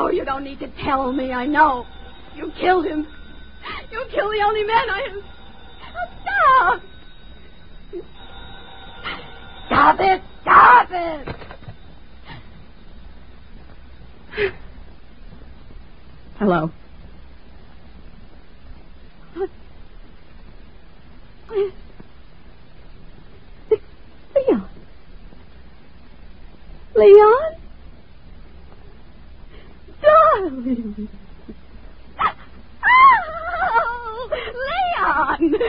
Oh, you don't need to tell me. I know. You killed him. You killed the only man I have. Oh, stop! Stop it! Stop it! Hello. Leon. Leon? Darling. Oh, Leon!